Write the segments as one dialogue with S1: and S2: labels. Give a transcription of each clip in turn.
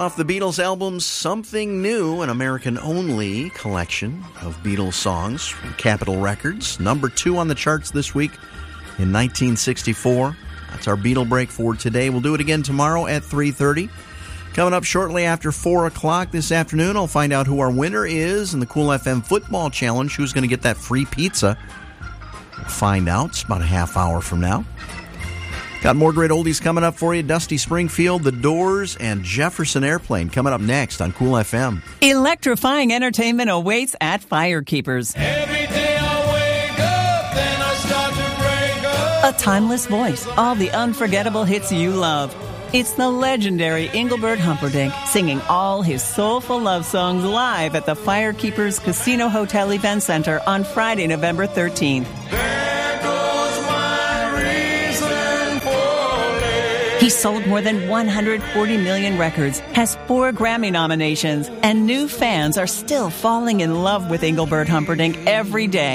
S1: Off the Beatles album Something New, an American-only collection of Beatles songs from Capitol Records. Number 2 on the charts this week in 1964. That's our Beatle break for today. We'll do it again tomorrow at 3:30. Coming up shortly after 4 o'clock this afternoon, I'll find out who our winner is in the Cool FM Football Challenge. Who's going to get that free pizza? We'll find out. It's about a half hour from now. Got more great oldies coming up for you. Dusty Springfield, The Doors, and Jefferson Airplane coming up next on Cool FM.
S2: Electrifying entertainment awaits at Firekeepers.
S3: Every day I wake up, then I start to break up.
S2: A timeless voice, all the unforgettable hits you love. It's the legendary Engelbert Humperdinck singing all his soulful love songs live at the Firekeepers Casino Hotel Event Center on Friday, November 13th. He sold more than 140 million records, has 4 Grammy nominations, and new fans are still falling in love with Engelbert Humperdinck every day.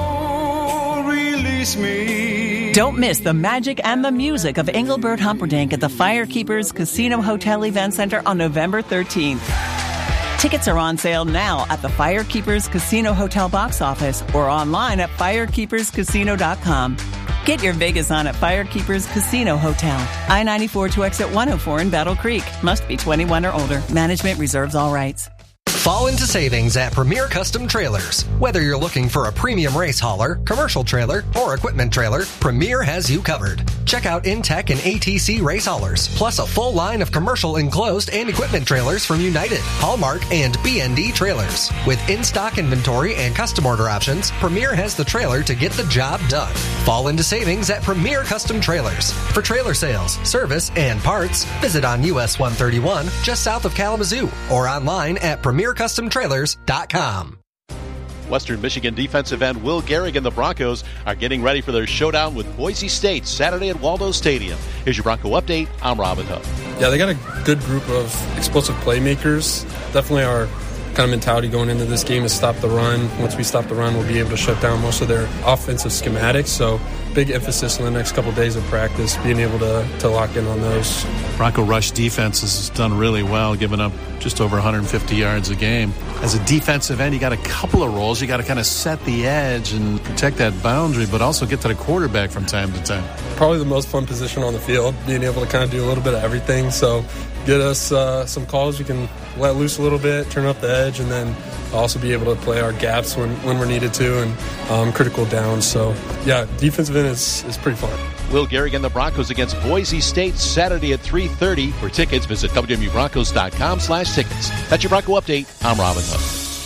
S3: So release me.
S2: Don't miss the magic and the music of Engelbert Humperdinck at the Firekeepers Casino Hotel Event Center on November 13th. Tickets are on sale now at the Firekeepers Casino Hotel box office or online at firekeeperscasino.com. Get your Vegas on at Firekeepers Casino Hotel. I-94 to exit 104 in Battle Creek. Must be 21 or older. Management reserves all rights.
S4: Fall into savings at Premier Custom Trailers. Whether you're looking for a premium race hauler, commercial trailer, or equipment trailer, Premier has you covered. Check out Intech and ATC race haulers, plus a full line of commercial enclosed and equipment trailers from United, Hallmark, and BND trailers. With in-stock inventory and custom order options, Premier has the trailer to get the job done. Fall into savings at Premier Custom Trailers. For trailer sales, service, and parts, visit on US 131 just south of Kalamazoo or online at PremierCustomTrailers.com.
S5: Western Michigan defensive end Will Gehrig and the Broncos are getting ready for their showdown with Boise State Saturday at Waldo Stadium. Here's your Bronco update. I'm Robin Hood.
S6: Yeah, they got a good group of explosive playmakers. Definitely our kind of mentality going into this game is stop the run. Once we stop the run, we'll be able to shut down most of their offensive schematics. So big emphasis in the next couple of days of practice, being able to lock in on those.
S7: Bronco rush defense has done really well, giving up just over 150 yards a game. As a defensive end, you got a couple of roles. You got to kind of set the edge and protect that boundary, but also get to the quarterback from time to time.
S6: Probably the most fun position on the field, being able to kind of do a little bit of everything. So get us some calls. We can let loose a little bit, turn up the edge, and then also be able to play our gaps when we're needed to and critical downs. So, yeah, defensive end is pretty fun.
S5: Will Gehrig and the Broncos against Boise State Saturday at 3:30. For tickets, visit www.broncos.com/tickets. That's your Bronco update. I'm Robin Hood.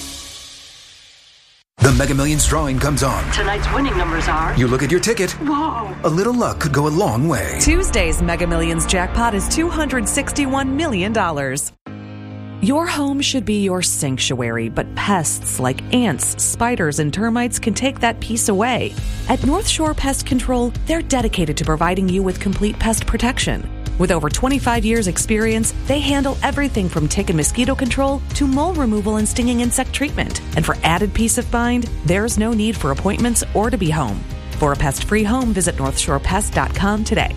S8: The Mega Millions drawing comes on.
S9: Tonight's winning numbers are...
S8: You look at your ticket.
S9: Whoa!
S8: A little luck could go a long way.
S10: Tuesday's Mega Millions jackpot is $261 million. Your home should be your sanctuary, but pests like ants, spiders, and termites can take that peace away. At North Shore Pest Control, they're dedicated to providing you with complete pest protection. With over 25 years' experience, they handle everything from tick and mosquito control to mole removal and stinging insect treatment. And for added peace of mind, there's no need for appointments or to be home. For a pest-free home, visit NorthshorePest.com today.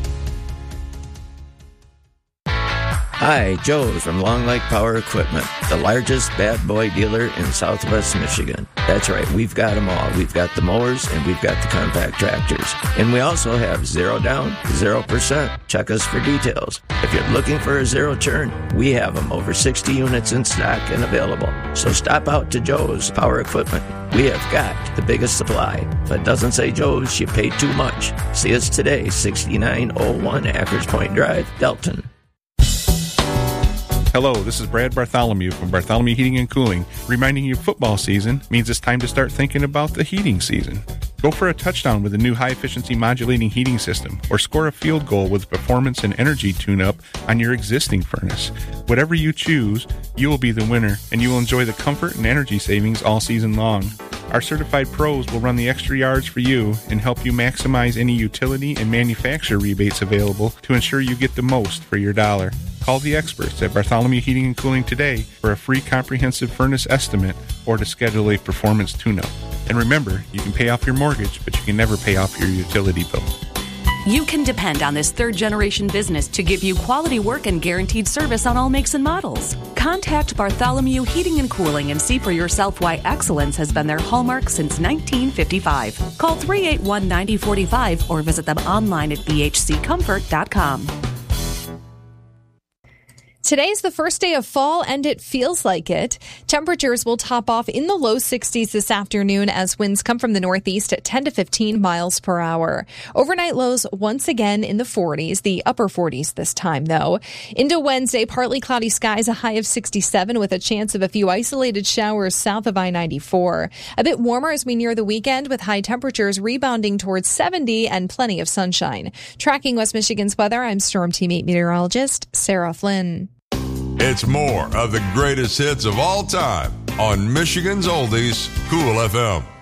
S11: Hi, Joe from Long Lake Power Equipment, the largest bad boy dealer in Southwest Michigan. That's right, we've got them all. We've got the mowers and we've got the compact tractors. And we also have 0 down, 0%. Check us for details. If you're looking for a zero turn, we have them, over 60 units in stock and available. So stop out to Joe's Power Equipment. We have got the biggest supply. If it doesn't say Joe's, you paid too much. See us today, 6901 Akers Point Drive, Delton.
S12: Hello, this is Brad Bartholomew from Bartholomew Heating and Cooling, reminding you football season means it's time to start thinking about the heating season. Go for a touchdown with a new high-efficiency modulating heating system, or score a field goal with performance and energy tune-up on your existing furnace. Whatever you choose, you will be the winner, and you will enjoy the comfort and energy savings all season long. Our certified pros will run the extra yards for you and help you maximize any utility and manufacturer rebates available to ensure you get the most for your dollar. Call the experts at Bartholomew Heating and Cooling today for a free comprehensive furnace estimate or to schedule a performance tune-up. And remember, you can pay off your mortgage, but you can never pay off your utility bill.
S10: You can depend on this third-generation business to give you quality work and guaranteed service on all makes and models. Contact Bartholomew Heating and Cooling and see for yourself why excellence has been their hallmark since 1955. Call 381-9045 or visit them online at bhccomfort.com.
S9: Today's the first day of fall, and it feels like it. Temperatures will top off in the low 60s this afternoon as winds come from the northeast at 10 to 15 miles per hour. Overnight lows once again in the 40s, the upper 40s this time, though. Into Wednesday, partly cloudy skies, a high of 67 with a chance of a few isolated showers south of I-94. A bit warmer as we near the weekend with high temperatures rebounding towards 70 and plenty of sunshine. Tracking West Michigan's weather, I'm Storm Team 8 meteorologist Sarah Flynn.
S13: It's more of the greatest hits of all time on Michigan's Oldies, Cool FM.